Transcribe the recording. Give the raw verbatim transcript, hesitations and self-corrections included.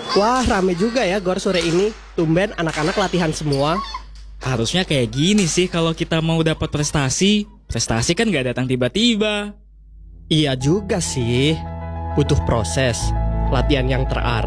Wah, rame juga ya Gor sore ini. Tumben anak-anak latihan semua. Harusnya kayak gini sih kalau kita mau dapat prestasi. Prestasi kan gak datang tiba-tiba. Iya juga sih. Butuh proses, latihan yang terarah,